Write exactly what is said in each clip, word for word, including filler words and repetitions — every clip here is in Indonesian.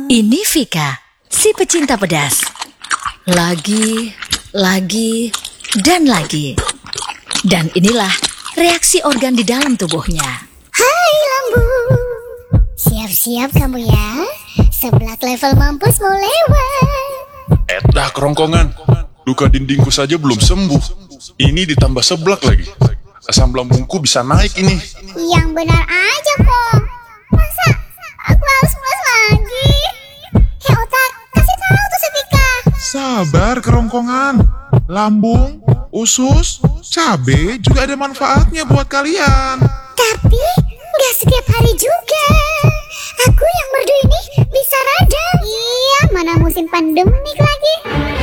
Ini Vika, si pecinta pedas. Lagi, lagi, dan lagi. Dan inilah reaksi organ di dalam tubuhnya. Hai lambu, siap-siap kamu ya. Seblak level mampus mau lewat. Edah kerongkongan, luka dindingku saja belum sembuh. Ini ditambah seblak lagi. Asam lambungku bisa naik ini. Yang benar aja kok. Masa aku harus mulai lagi? Hei otak, kasih tahu tuh si Vika. Sabar kerongkongan. Lambung, usus, cabe juga ada manfaatnya buat kalian. Tapi nggak setiap hari juga. Aku yang merdu ini bisa radang. Iya, mana musim pandemik lagi.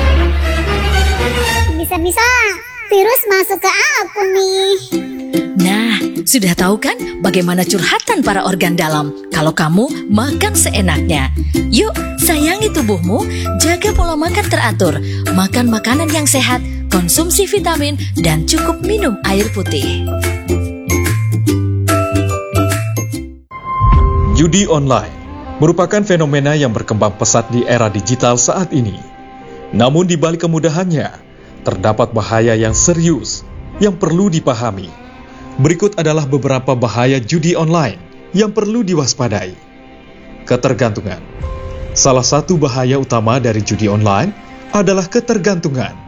Bisa-bisa virus masuk ke aku nih. Nah, sudah tahu kan bagaimana curhatan para organ dalam kalau kamu makan seenaknya. Yuk, sayangi tubuhmu, jaga pola makan teratur, makan makanan yang sehat, konsumsi vitamin, dan cukup minum air putih. Judi online merupakan fenomena yang berkembang pesat di era digital saat ini. Namun di balik kemudahannya, terdapat bahaya yang serius yang perlu dipahami. Berikut adalah beberapa bahaya judi online yang perlu diwaspadai. Ketergantungan. Salah satu bahaya utama dari judi online adalah ketergantungan.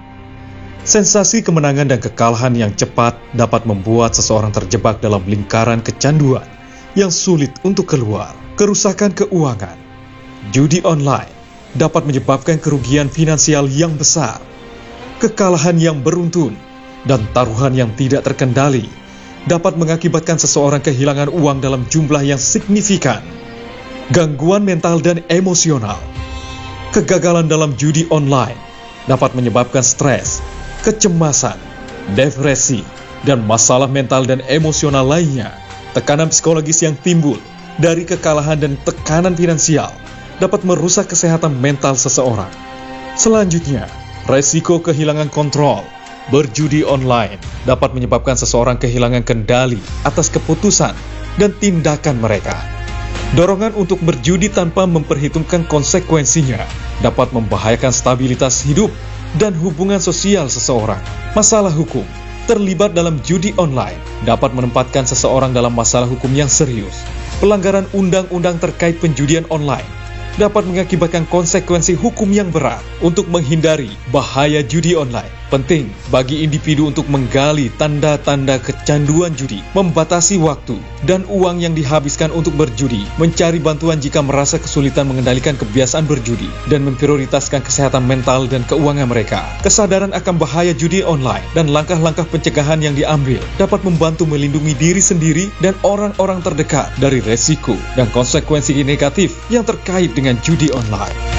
Sensasi kemenangan dan kekalahan yang cepat dapat membuat seseorang terjebak dalam lingkaran kecanduan yang sulit untuk keluar. Kerusakan keuangan. Judi online dapat menyebabkan kerugian finansial yang besar, kekalahan yang beruntun, dan taruhan yang tidak terkendali dapat mengakibatkan seseorang kehilangan uang dalam jumlah yang signifikan. Gangguan mental dan emosional. Kegagalan dalam judi online dapat menyebabkan stres, kecemasan, depresi, dan masalah mental dan emosional lainnya. Tekanan psikologis yang timbul dari kekalahan dan tekanan finansial dapat merusak kesehatan mental seseorang. Selanjutnya, resiko kehilangan kontrol. Berjudi online dapat menyebabkan seseorang kehilangan kendali atas keputusan dan tindakan mereka. Dorongan untuk berjudi tanpa memperhitungkan konsekuensinya dapat membahayakan stabilitas hidup dan hubungan sosial seseorang. Masalah hukum. Terlibat dalam judi online dapat menempatkan seseorang dalam masalah hukum yang serius. Pelanggaran undang-undang terkait penjudian online dapat mengakibatkan konsekuensi hukum yang berat. Untuk menghindari bahaya judi online, penting bagi individu untuk menggali tanda-tanda kecanduan judi, membatasi waktu dan uang yang dihabiskan untuk berjudi, mencari bantuan jika merasa kesulitan mengendalikan kebiasaan berjudi, dan memprioritaskan kesehatan mental dan keuangan mereka. Kesadaran akan bahaya judi online dan langkah-langkah pencegahan yang diambil dapat membantu melindungi diri sendiri dan orang-orang terdekat dari resiko dan konsekuensi negatif yang terkait dengan judi online.